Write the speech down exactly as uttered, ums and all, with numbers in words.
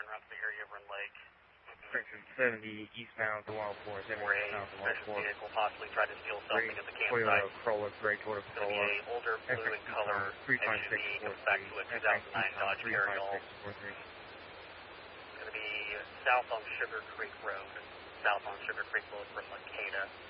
around to the area of Run Lake. Section seventy, eastbound to Wild Forest, For a suspicious vehicle possibly tried to steal something at the campsite. Toyota Corolla, gray Toyota It's going to be an older blue in color S U V, comes back to a two thousand nine Dodge Carryall. It's going to be south on Sugar Creek Road, south on Sugar Creek Road from Lacada.